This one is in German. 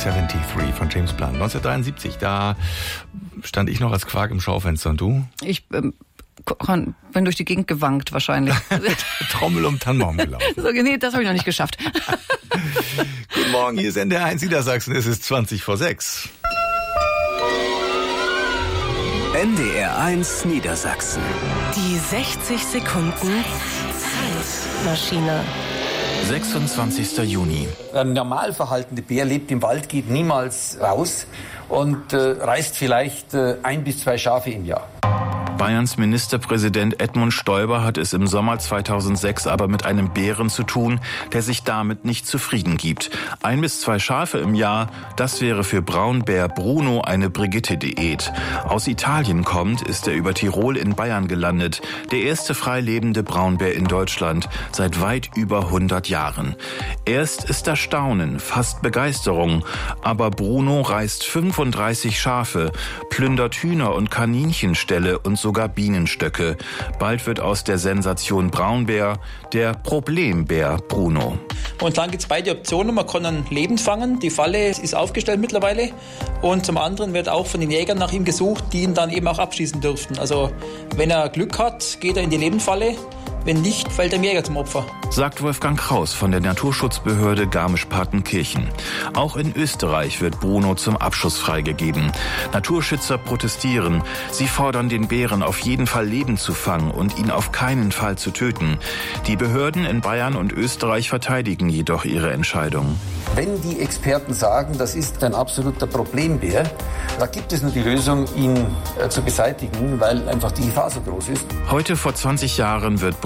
73 von James Blunt. 1973, da stand ich noch als Quark im Schaufenster und du? Ich bin durch die Gegend gewankt wahrscheinlich. Trommel um Tannenbaum gelaufen. So, nee, das habe ich noch nicht geschafft. Guten Morgen, hier ist NDR1 Niedersachsen, es ist 20:06. NDR1 Niedersachsen. Die 60 Sekunden Zeitmaschine. 26. Juni. Ein normal verhaltender Bär lebt im Wald, geht niemals raus und reißt vielleicht 1 bis 2 Schafe im Jahr. Bayerns Ministerpräsident Edmund Stoiber hat es im Sommer 2006 aber mit einem Bären zu tun, der sich damit nicht zufrieden gibt. 1 bis 2 Schafe im Jahr, das wäre für Braunbär Bruno eine Brigitte-Diät. Aus Italien kommt, ist er über Tirol in Bayern gelandet. Der erste frei lebende Braunbär in Deutschland seit weit über 100 Jahren. Erst ist Erstaunen, fast Begeisterung. Aber Bruno reißt 35 Schafe, plündert Hühner und Kaninchenställe und sogar Bienenstöcke. Bald wird aus der Sensation Braunbär der Problembär Bruno. Und dann gibt es beide Optionen. Man kann ihn lebend fangen. Die Falle ist aufgestellt mittlerweile. Und zum anderen wird auch von den Jägern nach ihm gesucht, die ihn dann eben auch abschießen dürften. Also wenn er Glück hat, geht er in die Lebendfalle. Wenn nicht, fällt der Jäger zum Opfer. Sagt Wolfgang Kraus von der Naturschutzbehörde Garmisch-Partenkirchen. Auch in Österreich wird Bruno zum Abschuss freigegeben. Naturschützer protestieren. Sie fordern den Bären auf jeden Fall lebend zu fangen und ihn auf keinen Fall zu töten. Die Behörden in Bayern und Österreich verteidigen jedoch ihre Entscheidung. Wenn die Experten sagen, das ist ein absoluter Problembär, da gibt es nur die Lösung, ihn zu beseitigen, weil einfach die Gefahr so groß ist. Heute vor 20 Jahren wird